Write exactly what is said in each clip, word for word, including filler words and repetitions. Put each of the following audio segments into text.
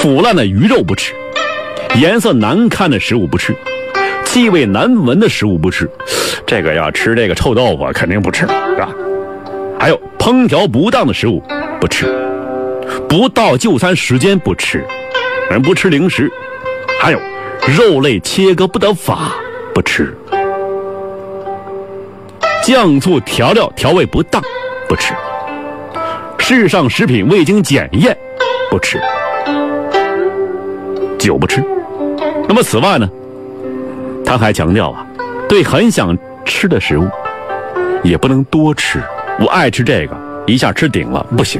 腐烂的鱼肉不吃，颜色难看的食物不吃，气味难闻的食物不吃。这个要吃这个臭豆腐肯定不吃，是吧？还有烹调不当的食物不吃，不到就餐时间不吃，人不吃零食。还有肉类切割不得法不吃，酱醋调料调味不当不吃，世上食品未经检验不吃，酒不吃。那么此外呢，他还强调啊，对很想吃的食物也不能多吃，我爱吃这个一下吃顶了不行。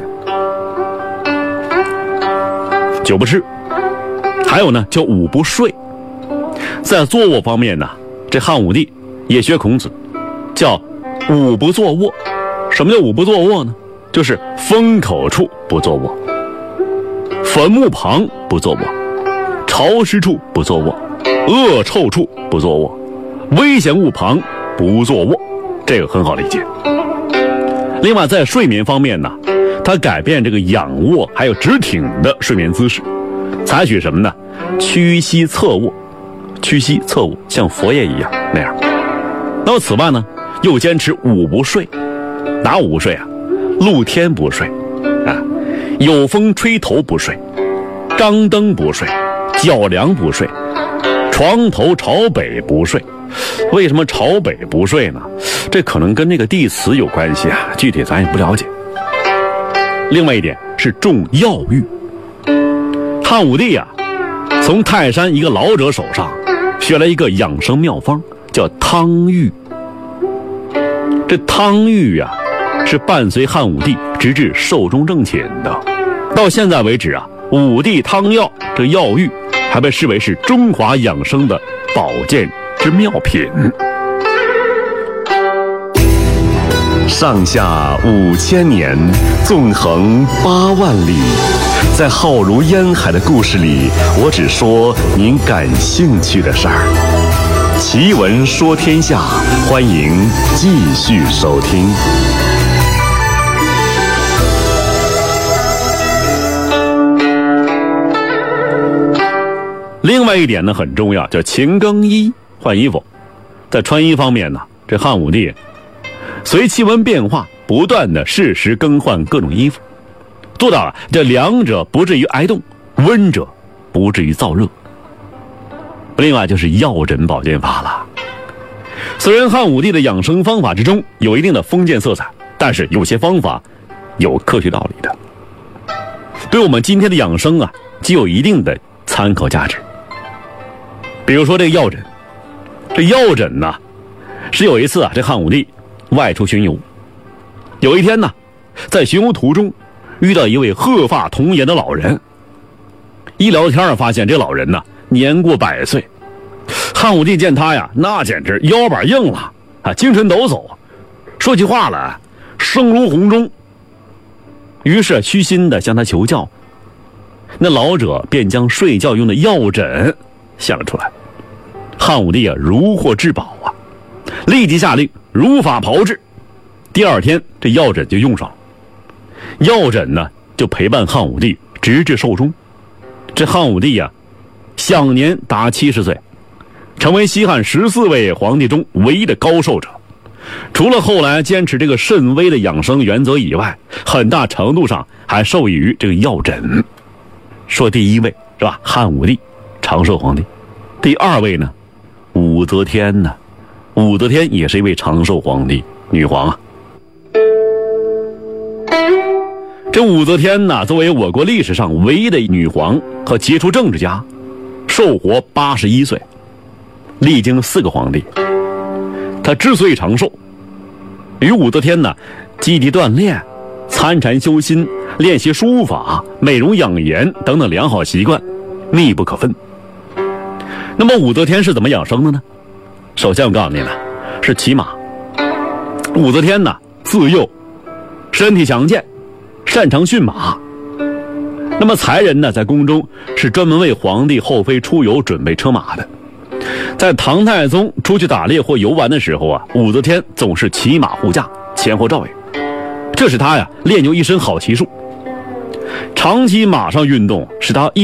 酒不吃。还有呢，叫午不睡。在坐卧方面呢，这汉武帝也学孔子，叫午不坐卧。什么叫午不坐卧呢？就是风口处不坐卧，坟墓旁不坐卧，潮湿处不坐卧，恶臭处不坐卧，危险物旁不坐卧。这个很好理解。另外在睡眠方面呢，他改变这个仰卧还有直挺的睡眠姿势，采取什么呢？屈膝侧卧，屈膝侧卧，像佛爷一样那样。那么此外呢，又坚持午不睡。哪午不睡啊？露天不睡啊，有风吹头不睡，张灯不睡，脚凉不睡，床头朝北不睡。为什么朝北不睡呢？这可能跟那个地磁有关系啊，具体咱也不了解。另外一点是重药浴。汉武帝啊，从泰山一个老者手上学来一个养生妙方，叫汤浴。这汤浴啊，是伴随汉武帝直至寿终正寝的。到现在为止啊，武帝汤药这药浴还被视为是中华养生的保健之妙品。 上下五千年，纵横八万里，在浩如烟海的故事里，我只说您感兴趣的事儿。奇闻说天下，欢迎继续收听。 另外一点呢很重要，叫勤更衣，换衣服。在穿衣方面呢，这汉武帝随气温变化，不断的适时更换各种衣服，做到了这凉者不至于挨冻，温者不至于燥热。另外就是药诊保健法了。虽然汉武帝的养生方法之中有一定的封建色彩，但是有些方法有科学道理的，对我们今天的养生啊，具有一定的参考价值。比如说这个药诊，这药诊呢，是有一次啊，这汉武帝外出巡游，有一天呢，在巡游途中遇到一位鹤发童颜的老人，一聊天发现这老人呢年过百岁。汉武帝见他呀，那简直腰板硬了啊，精神抖擞，说起话来声如洪钟。于是虚心的向他求教，那老者便将睡觉用的药枕献了出来。汉武帝啊如获至宝啊，立即下令如法炮制。第二天这药枕就用上了，药枕呢就陪伴汉武帝直至寿终。这汉武帝啊享年达七十岁，成为西汉十四位皇帝中唯一的高寿者。除了后来坚持这个慎微的养生原则以外，很大程度上还受益于这个药枕。说第一位是吧，汉武帝长寿皇帝。第二位呢，武则天呢，武则天也是一位长寿皇帝，女皇啊。这武则天呢，作为我国历史上唯一的女皇和杰出政治家，寿活八十一岁，历经四个皇帝。她之所以长寿，与武则天呢积极锻炼、参禅修心、练习书法、美容养颜等等良好习惯密不可分。那么武则天是怎么养生的呢？首先我告诉你了，是骑马。武则天呢自幼身体强健，擅长驯马。那么才人呢在宫中是专门为皇帝后妃出游准备车马的。在唐太宗出去打猎或游玩的时候啊，武则天总是骑马护驾，前后照应，这使他呀练就一身好骑术。长期马上运动使他一